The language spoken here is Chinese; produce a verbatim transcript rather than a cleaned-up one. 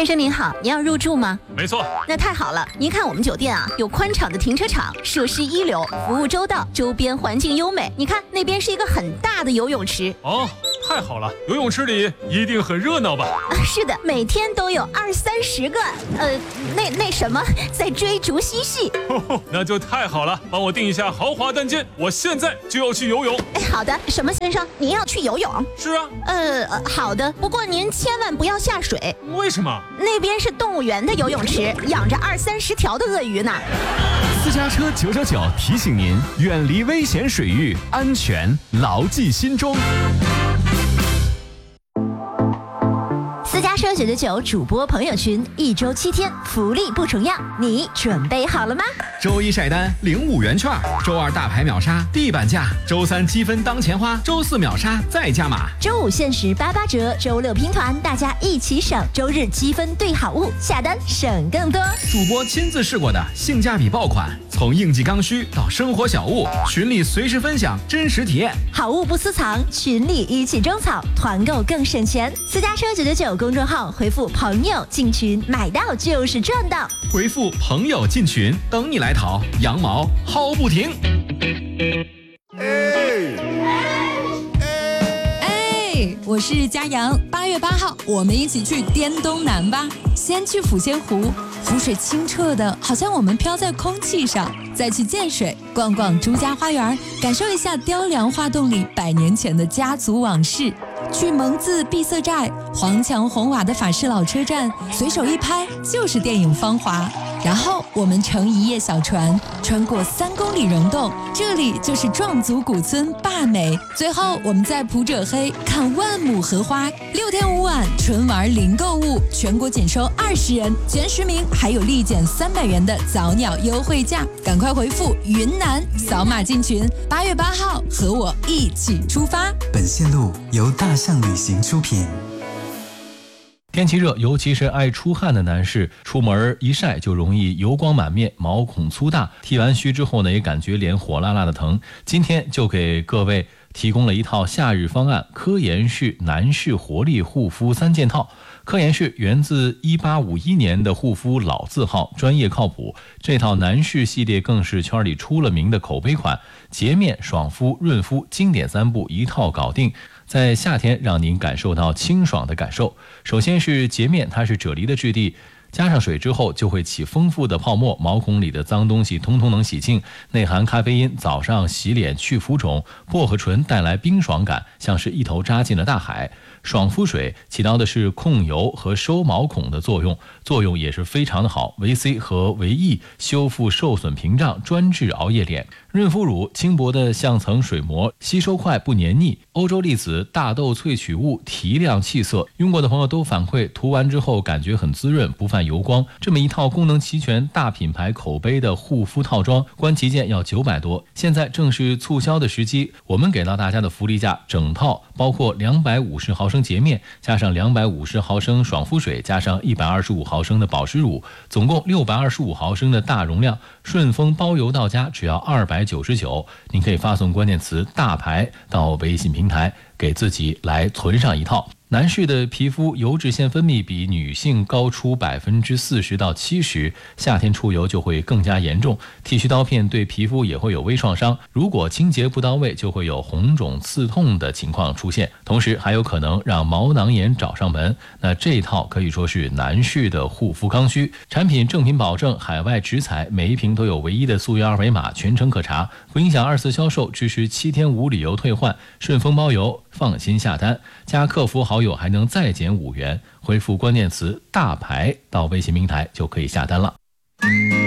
先生您好，您要入住吗？ 没错。 那太好了，您看我们酒店啊，有宽敞的停车场，设施一流，服务周到，周边环境优美。你看那边是一个很大的游泳池。 哦，太好了，游泳池里一定很热闹吧？ 啊，是的，每天都有二三十个，呃，那那什么，在追逐嬉戏。 哦，那就太好了，帮我订一下豪华单间，我现在就要去游泳。 哎，好的，什么先生，您要去游泳？ 是啊。 呃，好的，不过您千万不要下水。 为什么？ 那边是动物园的游泳池，养着二三十条的鳄鱼呢。 私家车九九九提醒您，远离危险水域，安全牢记心中。 私家车九九九主播朋友群，一周七天，福利不重样，你准备好了吗？ 周一晒单领五元券，周二大牌秒杀地板价，周三积分当钱花，周四秒杀再加码， 周五限时八八折，周六拼团，大家一起省，周日积分兑好物，下单省更多。 主播亲自试过的性价比爆款，从应季刚需到生活小物，群里随时分享真实体验， 好物不私藏，群里一起种草，团购更省钱。私家车九九九公众号回复朋友进群，买到就是赚到。 回复朋友进群，等你来淘，羊毛薅不停。 哎，我是佳阳，八月八号我们一起去滇东南吧。先去抚仙湖，湖水清澈的，好像我们飘在空气上。再去建水，逛逛朱家花园，感受一下雕梁画栋里百年前的家族往事。去蒙自闭塞寨，黄墙红瓦的法式老车站，随手一拍就是电影《芳华》。然后我们乘一叶小船，穿过三公里溶洞，这里就是壮族古村坝美。最后我们在普者黑看万亩荷花，六天五晚纯玩零购物，全国仅收二十人，前十名还有立减三百元的早鸟优惠价。赶快回复云南，扫码进群。八月八号和我一起出发。 本线路由大象旅行出品。 天气热，尤其是爱出汗的男士，出门一晒就容易油光满面，毛孔粗大，剃完须之后呢，也感觉脸火辣辣的疼。今天就给各位提供了一套夏日方案，科颜氏男士活力护肤三件套。科颜氏源自一八五一年的护肤老字号，专业靠谱。这套男士系列更是圈里出了名的口碑款，洁面、爽肤、润肤，经典三步一套搞定。在夏天让您感受到清爽的感受。首先是洁面，它是啫喱的质地，加上水之后就会起丰富的泡沫，毛孔里的脏东西通通能洗净，内含咖啡因，早上洗脸去浮肿，薄荷醇带来冰爽感，像是一头扎进了大海。爽肤水起到的是控油和收毛孔的作用，作用也是非常的好，维 C 和维 E 修复受损屏障，专治熬夜脸。润肤乳轻薄的像层水膜，吸收快不黏腻，欧洲粒子大豆萃取物提亮气色，用过的朋友都反馈涂完之后感觉很滋润，不泛油光。这么一套功能齐全、大品牌口碑的护肤套装，官旗舰要九百多，现在正是促销的时机，我们给到大家的福利价，整套包括两百五十毫升洁面，加上两百五十毫升爽肤水，加上一百二十五毫升的保湿乳，总共六百二十五毫升的大容量，顺丰包邮到家只要二百九十九。您可以发送关键词大牌到微信平台，给自己来存上一套。男士的皮肤油脂腺分泌比女性高出百分之四十到七十，夏天出油就会更加严重，剃须刀片对皮肤也会有微创伤，如果清洁不到位，就会有红肿刺痛的情况出现，同时还有可能让毛囊炎找上门。那这一套可以说是男士的护肤刚需，产品正品保证，海外直采，每一瓶都有唯一的溯源二维码，全程可查，不影响二次销售，支持七天无理由退换，顺丰包邮，放心下单，加客服好友还能再减五元，回复关键词大牌到微信平台就可以下单了。